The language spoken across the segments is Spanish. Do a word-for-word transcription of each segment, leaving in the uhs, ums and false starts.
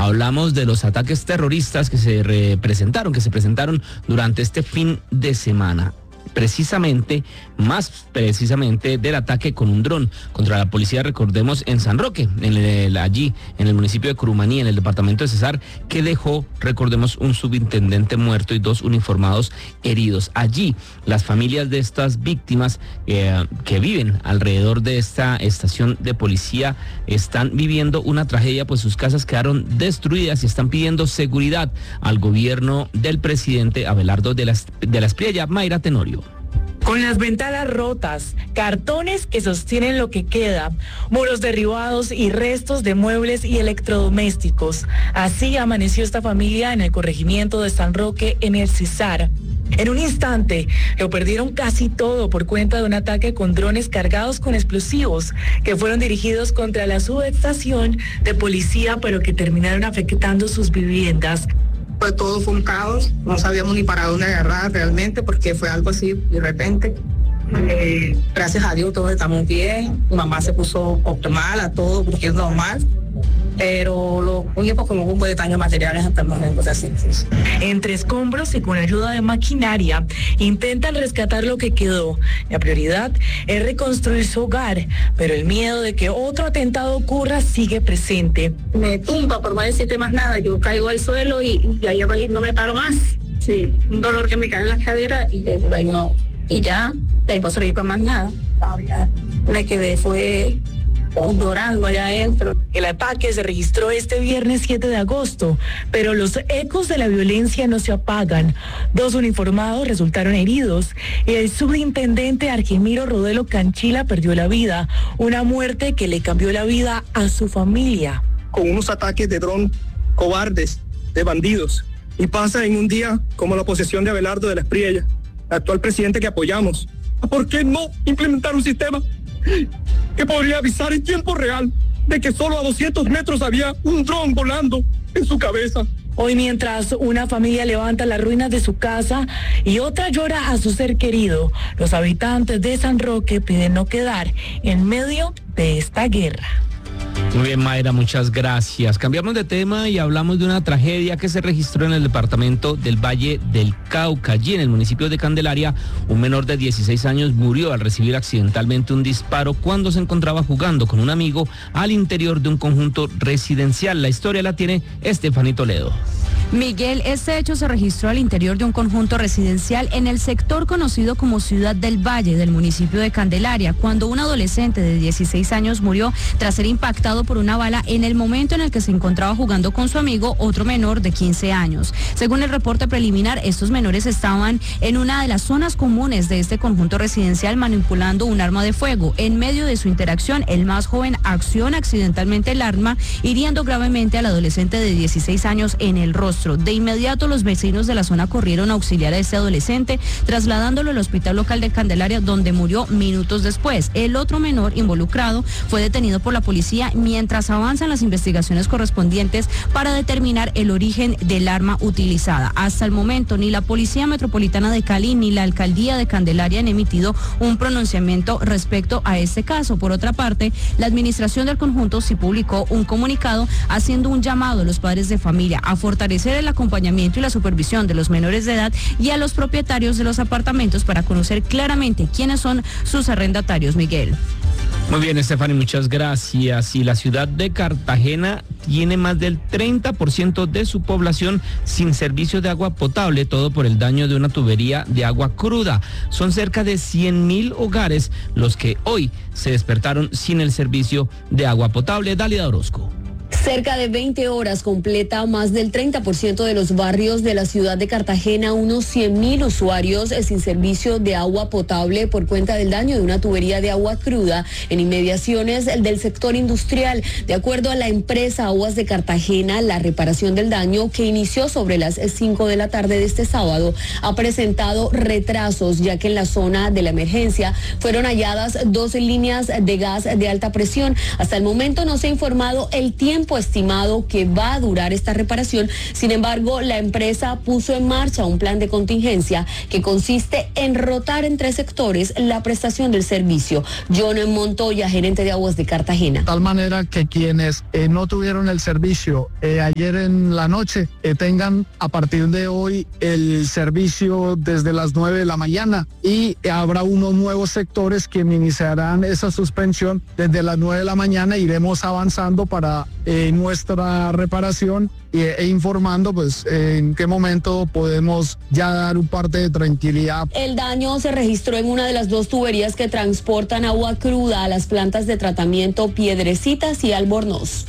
Hablamos de los ataques terroristas que se representaron, que se presentaron durante este fin de semana. Precisamente, más precisamente del ataque con un dron contra la policía, recordemos, en San Roque, en el, allí, en el municipio de Curumaní, en el departamento de Cesar, que dejó, recordemos, un subintendente muerto y dos uniformados heridos. Allí, las familias de estas víctimas eh, que viven alrededor de esta estación de policía están viviendo una tragedia, pues sus casas quedaron destruidas y están pidiendo seguridad al gobierno del presidente Abelardo de las de la Espriella. Mayra Tenorio. Con las ventanas rotas, cartones que sostienen lo que queda, muros derribados y restos de muebles y electrodomésticos. Así amaneció esta familia en el corregimiento de San Roque, en el Cesar. En un instante, lo perdieron casi todo por cuenta de un ataque con drones cargados con explosivos que fueron dirigidos contra la subestación de policía, pero que terminaron afectando sus viviendas. Pues todo fue un caos, no sabíamos ni para dónde agarrar realmente porque fue algo así de repente. Eh, gracias a Dios todos estamos bien, mi mamá se puso mal a todo porque es normal, pero lo único como un de daños materiales hasta el momento. Así. Entre escombros y con ayuda de maquinaria intentan rescatar lo que quedó. La prioridad es reconstruir su hogar, pero el miedo de que otro atentado ocurra sigue presente. Me tumba, por no decirte más nada, yo caigo al suelo y, y ahí no me paro más. Sí, un dolor que me cae en la cadera y, y, no, y ya, de ahí no se con más nada. Ya, me quedé, fue llorando allá adentro. El ataque se registró este viernes siete de agosto, pero los ecos de la violencia no se apagan. Dos uniformados resultaron heridos y el subintendente Argemiro Rodelo Canchila perdió la vida, una muerte que le cambió la vida a su familia. Con unos ataques de dron cobardes, de bandidos, y pasa en un día como la posesión de Abelardo de la Espriella, actual presidente que apoyamos. ¿Por qué no implementar un sistema que podría avisar en tiempo real de que solo a doscientos metros había un dron volando en su cabeza? Hoy, mientras una familia levanta las ruinas de su casa y otra llora a su ser querido, los habitantes de San Roque piden no quedar en medio de esta guerra. Muy bien, Mayra, muchas gracias. Cambiamos de tema y hablamos de una tragedia que se registró en el departamento del Valle del Cauca. Allí en el municipio de Candelaria, un menor de dieciséis años murió al recibir accidentalmente un disparo cuando se encontraba jugando con un amigo al interior de un conjunto residencial. La historia la tiene Estefanía Toledo. Miguel, este hecho se registró al interior de un conjunto residencial en el sector conocido como Ciudad del Valle del municipio de Candelaria, cuando un adolescente de dieciséis años murió tras ser impactado por una bala en el momento en el que se encontraba jugando con su amigo, otro menor de quince años. Según el reporte preliminar, estos menores estaban en una de las zonas comunes de este conjunto residencial manipulando un arma de fuego. En medio de su interacción, el más joven acciona accidentalmente el arma, hiriendo gravemente al adolescente de dieciséis años en el rostro. De inmediato, los vecinos de la zona corrieron a auxiliar a este adolescente, trasladándolo al hospital local de Candelaria, donde murió minutos después. El otro menor involucrado fue detenido por la policía mientras avanzan las investigaciones correspondientes para determinar el origen del arma utilizada. Hasta el momento, ni la Policía Metropolitana de Cali ni la Alcaldía de Candelaria han emitido un pronunciamiento respecto a este caso. Por otra parte, la administración del conjunto sí publicó un comunicado haciendo un llamado a los padres de familia a fortalecer el acompañamiento y la supervisión de los menores de edad y a los propietarios de los apartamentos para conocer claramente quiénes son sus arrendatarios. Miguel. Muy bien, Estefany, muchas gracias. Y la ciudad de Cartagena tiene más del treinta por ciento de su población sin servicio de agua potable, todo por el daño de una tubería de agua cruda. Son cerca de cien mil hogares los que hoy se despertaron sin el servicio de agua potable. Dálida Orozco. Cerca de veinte horas completa más del treinta por ciento de los barrios de la ciudad de Cartagena, unos cien mil usuarios sin servicio de agua potable por cuenta del daño de una tubería de agua cruda en inmediaciones del sector industrial. De acuerdo a la empresa Aguas de Cartagena, la reparación del daño, que inició sobre las cinco de la tarde de este sábado, ha presentado retrasos, ya que en la zona de la emergencia fueron halladas dos líneas de gas de alta presión. Hasta el momento no se ha informado el tiempo tiempo estimado que va a durar esta reparación. Sin embargo, la empresa puso en marcha un plan de contingencia que consiste en rotar en tres sectores la prestación del servicio. John Montoya, gerente de Aguas de Cartagena. De tal manera que quienes eh, no tuvieron el servicio eh, ayer en la noche eh, tengan a partir de hoy el servicio desde las nueve de la mañana, y habrá unos nuevos sectores que iniciarán esa suspensión desde las nueve de la mañana. Iremos avanzando para eh, nuestra reparación e, e informando pues eh, en qué momento podemos ya dar un parte de tranquilidad. El daño se registró en una de las dos tuberías que transportan agua cruda a las plantas de tratamiento Piedrecitas y Albornoz.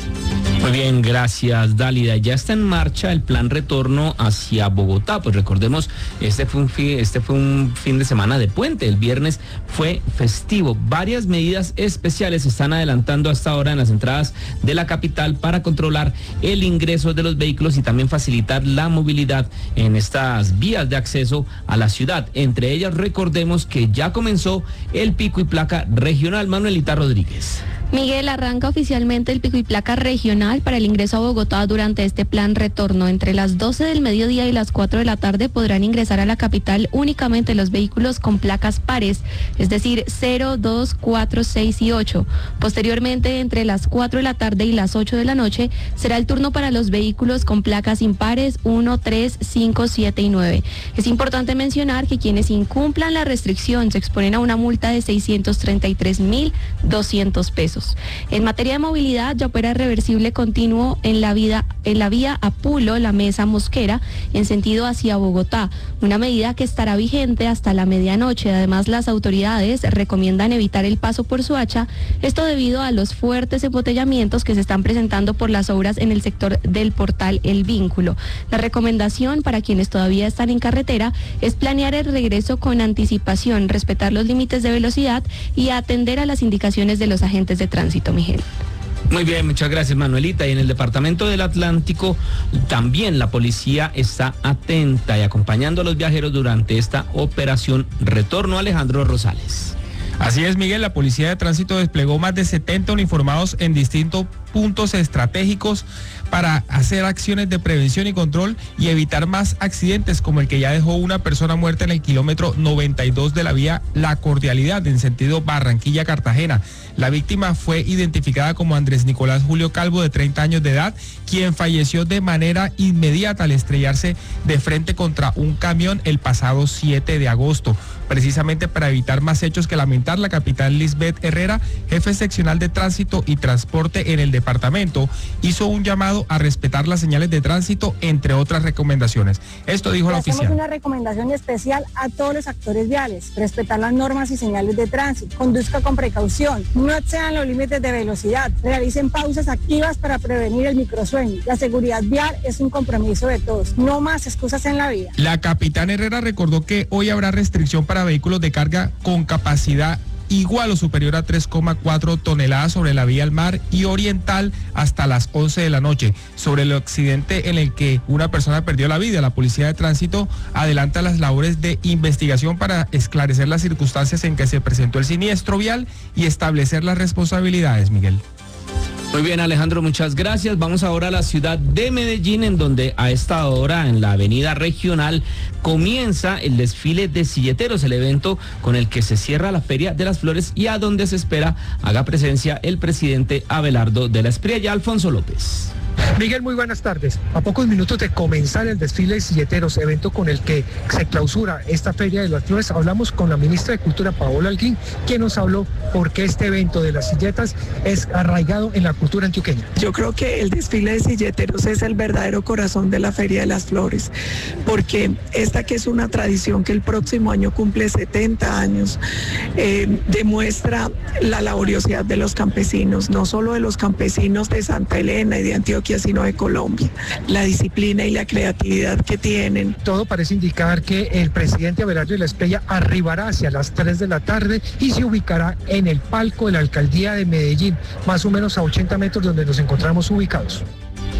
Muy bien, gracias, Dálida. Ya está en marcha el plan retorno hacia Bogotá. Pues recordemos, este fue un fin, este fue un fin de semana de puente. El viernes fue festivo. Varias medidas especiales se están adelantando hasta ahora en las entradas de la capital para controlar el ingreso de los vehículos y también facilitar la movilidad en estas vías de acceso a la ciudad. Entre ellas, recordemos que ya comenzó el pico y placa regional. Manuelita Rodríguez. Miguel, arranca oficialmente el pico y placa regional para el ingreso a Bogotá durante este plan retorno. Entre las doce del mediodía y las cuatro de la tarde podrán ingresar a la capital únicamente los vehículos con placas pares, es decir, cero, dos, cuatro, seis y ocho. Posteriormente, entre las cuatro de la tarde y las ocho de la noche, será el turno para los vehículos con placas impares uno, tres, cinco, siete y nueve. Es importante mencionar que quienes incumplan la restricción se exponen a una multa de seiscientos treinta y tres mil doscientos pesos. En materia de movilidad, ya opera reversible continuo en la, vida, en la vía Apulo, la Mesa Mosquera, en sentido hacia Bogotá, una medida que estará vigente hasta la medianoche. Además, las autoridades recomiendan evitar el paso por Soacha, esto debido a los fuertes embotellamientos que se están presentando por las obras en el sector del portal El Vínculo. La recomendación para quienes todavía están en carretera es planear el regreso con anticipación, respetar los límites de velocidad y atender a las indicaciones de los agentes de tránsito, Miguel. Muy bien, muchas gracias, Manuelita. Y en el departamento del Atlántico también la policía está atenta y acompañando a los viajeros durante esta operación retorno. Alejandro Rosales. Así es, Miguel, la Policía de Tránsito desplegó más de setenta uniformados en distintos puntos estratégicos para hacer acciones de prevención y control y evitar más accidentes como el que ya dejó una persona muerta en el kilómetro noventa y dos de la vía La Cordialidad en sentido Barranquilla-Cartagena. La víctima fue identificada como Andrés Nicolás Julio Calvo, de treinta años de edad, quien falleció de manera inmediata al estrellarse de frente contra un camión el pasado siete de agosto. Precisamente para evitar más hechos que lamentar, la capitán Lisbeth Herrera, jefe seccional de tránsito y transporte en el departamento, hizo un llamado a respetar las señales de tránsito, entre otras recomendaciones. Esto dijo la oficial. Hacemos una recomendación especial a todos los actores viales: respetar las normas y señales de tránsito, conduzca con precaución, no excedan los límites de velocidad, realicen pausas activas para prevenir el microsueño. La seguridad vial es un compromiso de todos, no más excusas en la vía. La capitán Herrera recordó que hoy habrá restricción para vehículos de carga con capacidad igual o superior a tres coma cuatro toneladas sobre la vía al mar y oriental hasta las once de la noche. Sobre el accidente en el que una persona perdió la vida, la Policía de Tránsito adelanta las labores de investigación para esclarecer las circunstancias en que se presentó el siniestro vial y establecer las responsabilidades, Miguel. Muy bien, Alejandro, muchas gracias. Vamos ahora a la ciudad de Medellín, en donde a esta hora en la avenida regional comienza el desfile de silleteros, el evento con el que se cierra la Feria de las Flores y a donde se espera haga presencia el presidente Abelardo de la Espriella. Alfonso López. Miguel, muy buenas tardes. A pocos minutos de comenzar el desfile de silleteros, evento con el que se clausura esta Feria de las Flores, hablamos con la ministra de Cultura, Paola Holguín, quien nos habló por qué este evento de las silletas es arraigado en la cultura antioqueña. Yo creo que el desfile de silleteros es el verdadero corazón de la Feria de las Flores, porque esta que es una tradición que el próximo año cumple setenta años, eh, demuestra la laboriosidad de los campesinos, no solo de los campesinos de Santa Elena y de Antioquia, sino de Colombia, la disciplina y la creatividad que tienen. Todo parece indicar que el presidente Abelardo de la Espriella arribará hacia las tres de la tarde y se ubicará en el palco de la alcaldía de Medellín, más o menos a ochenta metros donde nos encontramos ubicados.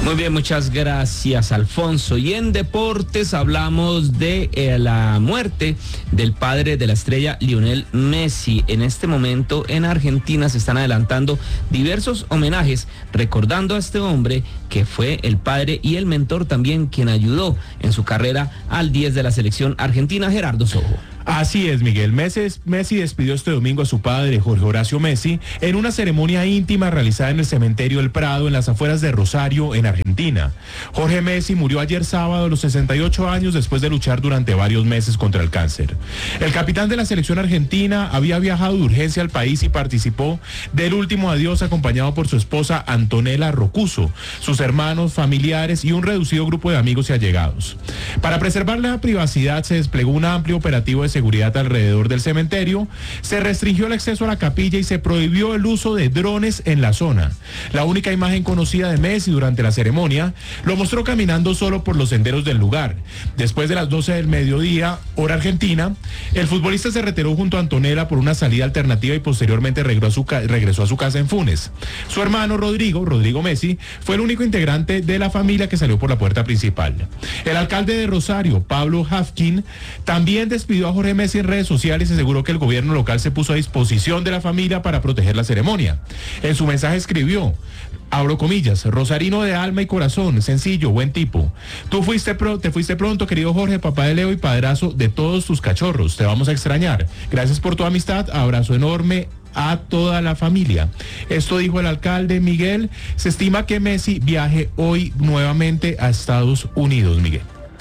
Muy bien, muchas gracias, Alfonso. Y en deportes hablamos de eh, la muerte del padre de la estrella Lionel Messi. En este momento en Argentina se están adelantando diversos homenajes recordando a este hombre que fue el padre y el mentor también quien ayudó en su carrera al diez de la selección argentina, Gerardo Sojo. Así es, Miguel. Messi, Messi despidió este domingo a su padre, Jorge Horacio Messi, en una ceremonia íntima realizada en el cementerio El Prado, en las afueras de Rosario, en Argentina. Jorge Messi murió ayer sábado a los sesenta y ocho años después de luchar durante varios meses contra el cáncer. El capitán de la selección argentina había viajado de urgencia al país y participó del último adiós acompañado por su esposa Antonella Rocuso, sus hermanos, familiares y un reducido grupo de amigos y allegados. Para preservar la privacidad se desplegó un amplio operativo de seguridad alrededor del cementerio, se restringió el acceso a la capilla y se prohibió el uso de drones en la zona. La única imagen conocida de Messi durante la ceremonia lo mostró caminando solo por los senderos del lugar. Después de las doce del mediodía, hora argentina, el futbolista se retiró junto a Antonella por una salida alternativa y posteriormente regresó a su, ca- regresó a su casa en Funes. Su hermano Rodrigo, Rodrigo Messi, fue el único integrante de la familia que salió por la puerta principal. El alcalde de Rosario, Pablo Hafkin, también despidió a Jorge Messi en redes sociales y aseguró que el gobierno local se puso a disposición de la familia para proteger la ceremonia. En su mensaje escribió, abro comillas, rosarino de alma y corazón, sencillo, buen tipo. Tú fuiste pro, te fuiste pronto, querido Jorge, papá de Leo y padrazo de todos tus cachorros. Te vamos a extrañar. Gracias por tu amistad, abrazo enorme a toda la familia. Esto dijo el alcalde Miguel. Se estima que Messi viaje hoy nuevamente a Estados Unidos, Miguel.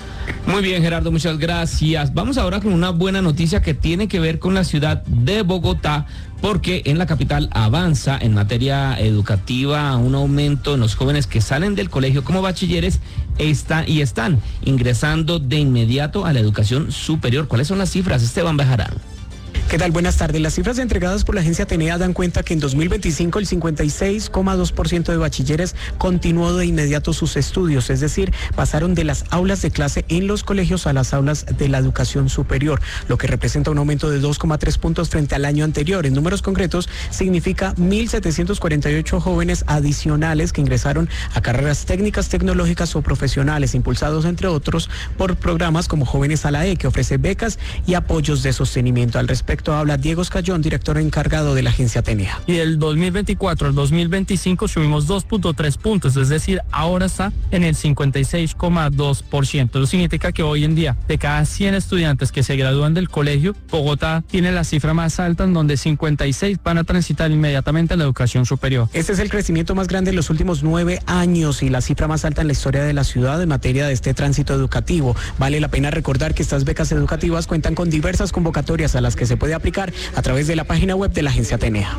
Muy bien, Gerardo, muchas gracias. Vamos ahora con una buena noticia que tiene que ver con la ciudad de Bogotá, porque en la capital avanza en materia educativa un aumento en los jóvenes que salen del colegio como bachilleres está, y están ingresando de inmediato a la educación superior. ¿Cuáles son las cifras, Esteban Bejarano? ¿Qué tal? Buenas tardes. Las cifras entregadas por la agencia Atenea dan cuenta que en dos mil veinticinco el cincuenta y seis coma dos por ciento de bachilleres continuó de inmediato sus estudios, es decir, pasaron de las aulas de clase en los colegios a las aulas de la educación superior, lo que representa un aumento de dos coma tres puntos frente al año anterior. En números concretos, significa mil setecientos cuarenta y ocho jóvenes adicionales que ingresaron a carreras técnicas, tecnológicas o profesionales, impulsados entre otros por programas como Jóvenes a la E, que ofrece becas y apoyos de sostenimiento. Al respecto habla Diego Escayón, director encargado de la agencia Atenea. Y del dos mil veinticuatro al dos mil veinticinco subimos dos punto tres puntos, es decir, ahora está en el cincuenta y seis coma dos por ciento. Eso significa que hoy en día, de cada cien estudiantes que se gradúan del colegio, Bogotá tiene la cifra más alta, en donde cincuenta y seis van a transitar inmediatamente a la educación superior. Este es el crecimiento más grande en los últimos nueve años y la cifra más alta en la historia de la ciudad en materia de este tránsito educativo. Vale la pena recordar que estas becas educativas cuentan con diversas convocatorias a las que se puede aplicar a través de la página web de la agencia Atenea.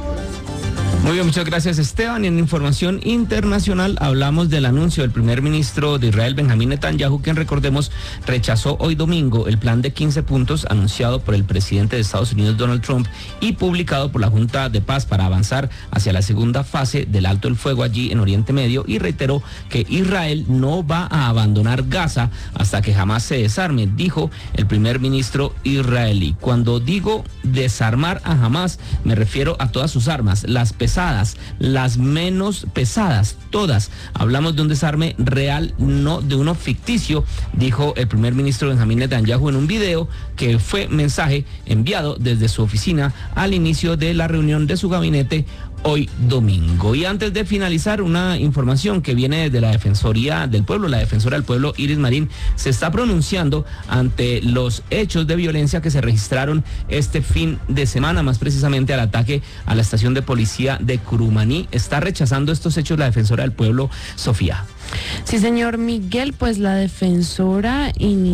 Muy bien, muchas gracias, Esteban. Y en información internacional hablamos del anuncio del primer ministro de Israel, Benjamín Netanyahu, quien, recordemos, rechazó hoy domingo el plan de quince puntos anunciado por el presidente de Estados Unidos, Donald Trump, y publicado por la Junta de Paz para avanzar hacia la segunda fase del alto el fuego allí en Oriente Medio, y reiteró que Israel no va a abandonar Gaza hasta que jamás se desarme, dijo el primer ministro israelí. Cuando digo desarmar a Hamas, me refiero a todas sus armas, las pesadas, las menos pesadas, todas. Hablamos de un desarme real, no de uno ficticio, dijo el primer ministro Benjamín Netanyahu en un video que fue mensaje enviado desde su oficina al inicio de la reunión de su gabinete hoy domingo. Y antes de finalizar, una información que viene de la Defensoría del Pueblo. La Defensora del Pueblo, Iris Marín, se está pronunciando ante los hechos de violencia que se registraron este fin de semana, más precisamente al ataque a la estación de policía de Curumaní. Está rechazando estos hechos la Defensora del Pueblo, Sofía. Sí, señor Miguel, pues la defensora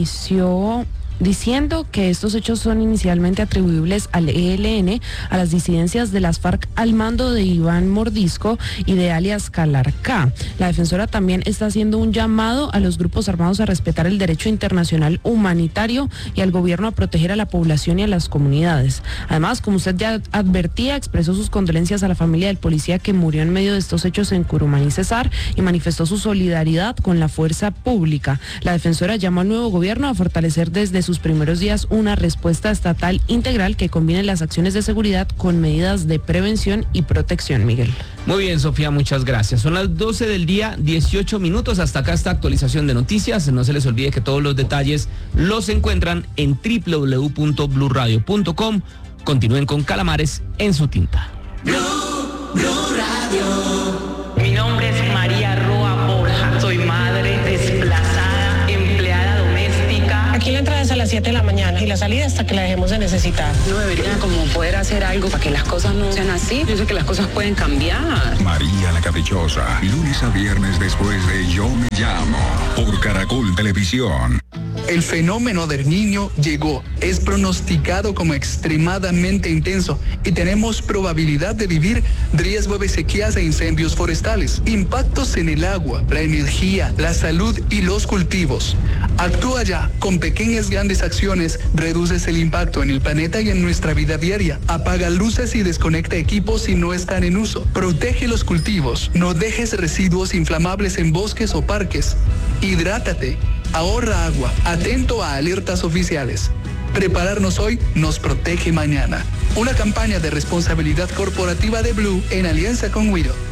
inició diciendo que estos hechos son inicialmente atribuibles al E L N, a las disidencias de las FARC al mando de Iván Mordisco y de alias Calarcá. La defensora también está haciendo un llamado a los grupos armados a respetar el derecho internacional humanitario y al gobierno a proteger a la población y a las comunidades. Además, como usted ya advertía, expresó sus condolencias a la familia del policía que murió en medio de estos hechos en Curumaní, Cesar, y manifestó su solidaridad con la fuerza pública. La defensora llamó al nuevo gobierno a fortalecer desde su sus primeros días una respuesta estatal integral que combine las acciones de seguridad con medidas de prevención y protección, Miguel. Muy bien, Sofía, muchas gracias. Son las doce del día, dieciocho minutos. Hasta acá esta actualización de noticias. No se les olvide que todos los detalles los encuentran en doble u doble u doble u punto blue radio punto com. Continúen con Calamares en su tinta. Blue, Blue Radio. Mi nombre es María Roa Borja. Soy madre desplazada, empleada doméstica. Aquí la entrada es a las siete de la mañana y la salida hasta que la dejemos de necesitar. No debería como poder hacer algo para que las cosas no sean así. Yo sé que las cosas pueden cambiar. María la Caprichosa, lunes a viernes después de Yo Me Llamo, por Caracol Televisión. El fenómeno del Niño llegó, es pronosticado como extremadamente intenso y tenemos probabilidad de vivir riesgo de sequías e incendios forestales, impactos en el agua, la energía, la salud y los cultivos. Actúa ya, con pequeñas grandes acciones reduces el impacto en el planeta y en nuestra vida diaria. Apaga luces y desconecta equipos si no están en uso. Protege los cultivos, no dejes residuos inflamables en bosques o parques. Hidrátate. Ahorra agua, atento a alertas oficiales. Prepararnos hoy nos protege mañana. Una campaña de responsabilidad corporativa de Blue en alianza con Wido.